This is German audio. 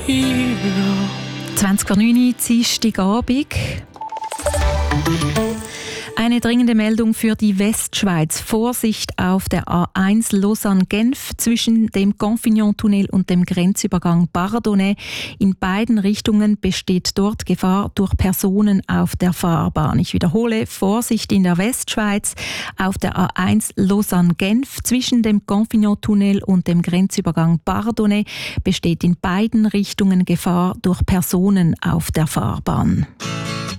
20:09 Dienstagabend. Eine dringende Meldung für die Westschweiz. Vorsicht auf der A1 Lausanne-Genf zwischen dem Confignontunnel und dem Grenzübergang Bardonnay. In beiden Richtungen besteht dort Gefahr durch Personen auf der Fahrbahn. Ich wiederhole, Vorsicht in der Westschweiz auf der A1 Lausanne-Genf zwischen dem Confignontunnel und dem Grenzübergang Bardonnay besteht in beiden Richtungen Gefahr durch Personen auf der Fahrbahn.